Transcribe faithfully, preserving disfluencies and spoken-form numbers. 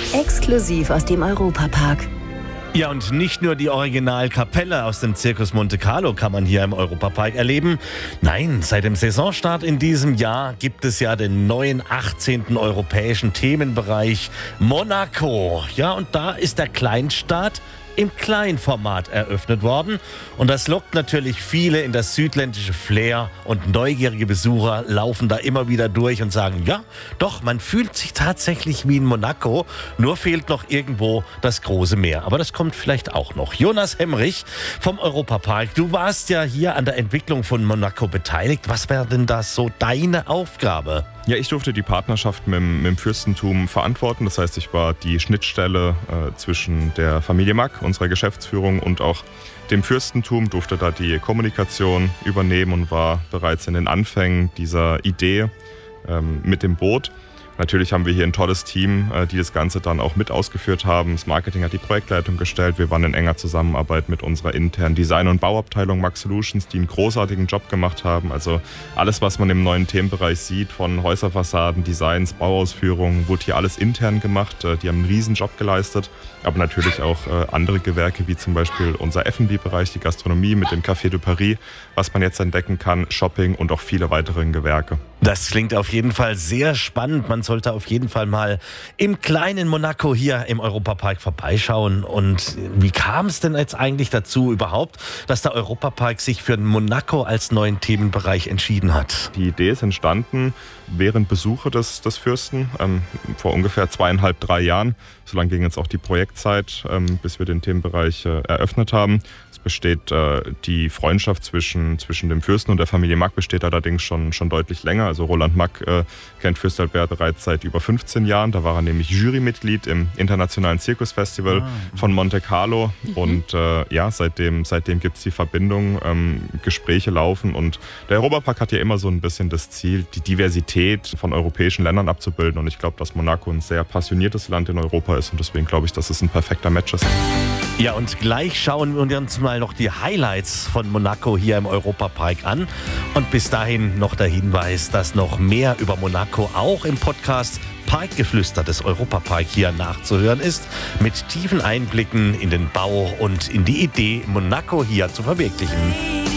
Exklusiv aus dem Europapark. Ja, und nicht nur die Originalkapelle aus dem Circus Monte Carlo kann man hier im Europapark erleben. Nein, seit dem Saisonstart in diesem Jahr gibt es ja den neuen achtzehnten europäischen Themenbereich Monaco. Ja, und da ist der Kleinstaat im Kleinformat eröffnet worden. Und das lockt natürlich viele in das südländische Flair, und neugierige Besucher laufen da immer wieder durch und sagen, ja, doch, man fühlt sich tatsächlich wie in Monaco, nur fehlt noch irgendwo das große Meer. Aber das kommt vielleicht auch noch. Jonas Hemmerich vom Europapark, du warst ja hier an der Entwicklung von Monaco beteiligt. Was wäre denn da so deine Aufgabe? Ja, ich durfte die Partnerschaft mit, dem- mit dem Fürstentum verantworten. Das heißt, ich war die Schnittstelle äh, zwischen der Familie Mack, unserer Geschäftsführung, und auch dem Fürstentum, durfte da die Kommunikation übernehmen und war bereits in den Anfängen dieser Idee ähm, mit dem Boot. Natürlich haben wir hier ein tolles Team, äh, die das Ganze dann auch mit ausgeführt haben. Das Marketing hat die Projektleitung gestellt. Wir waren in enger Zusammenarbeit mit unserer internen Design- und Bauabteilung Mack Solutions, die einen großartigen Job gemacht haben. Also alles, was man im neuen Themenbereich sieht, von Häuserfassaden, Designs, Bauausführungen, wurde hier alles intern gemacht. Äh, Die haben einen riesen Job geleistet. Aber natürlich auch äh, andere Gewerke, wie zum Beispiel unser F und B-Bereich, die Gastronomie mit dem Café de Paris, was man jetzt entdecken kann, Shopping und auch viele weitere Gewerke. Das klingt auf jeden Fall sehr spannend. Man sollte auf jeden Fall mal im kleinen Monaco hier im Europapark vorbeischauen. Und wie kam es denn jetzt eigentlich dazu überhaupt, dass der Europapark sich für Monaco als neuen Themenbereich entschieden hat? Die Idee ist entstanden während Besuche des, des Fürsten, ähm, vor ungefähr zweieinhalb, drei Jahren. So lange ging jetzt auch die Projektzeit, ähm, bis wir den Themenbereich äh, eröffnet haben. Es besteht äh, die Freundschaft zwischen, zwischen dem Fürsten und der Familie Mack besteht allerdings schon, schon deutlich länger. Also Roland Mack äh, kennt Fürst Albert bereits seit über fünfzehn Jahren. Da war er nämlich Jurymitglied im Internationalen Zirkusfestival ah. von Monte Carlo. Mhm. Und äh, ja, seitdem, seitdem gibt es die Verbindung, ähm, Gespräche laufen. Und der Europapark hat ja immer so ein bisschen das Ziel, die Diversität von europäischen Ländern abzubilden. Und ich glaube, dass Monaco ein sehr passioniertes Land in Europa ist. Und deswegen glaube ich, dass es ein perfekter Match ist. Ja, und gleich schauen wir uns mal noch die Highlights von Monaco hier im Europapark an. Und bis dahin noch der Hinweis, dass noch mehr über Monaco auch im Podcast Parkgeflüster des Europapark hier nachzuhören ist, mit tiefen Einblicken in den Bau und in die Idee, Monaco hier zu verwirklichen.